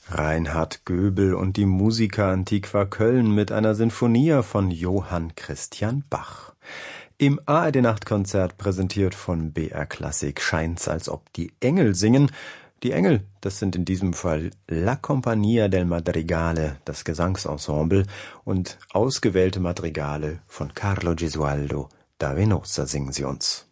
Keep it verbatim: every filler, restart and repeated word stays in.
Reinhard Göbel und die Musica Antiqua Köln mit einer Sinfonia von Johann Christian Bach. Im A R D-Nachtkonzert präsentiert von B R Klassik scheint's, als ob die Engel singen. Die Engel, das sind in diesem Fall La Compagnia del Madrigale, das Gesangsensemble, und ausgewählte Madrigale von Carlo Gesualdo da Venosa singen sie uns.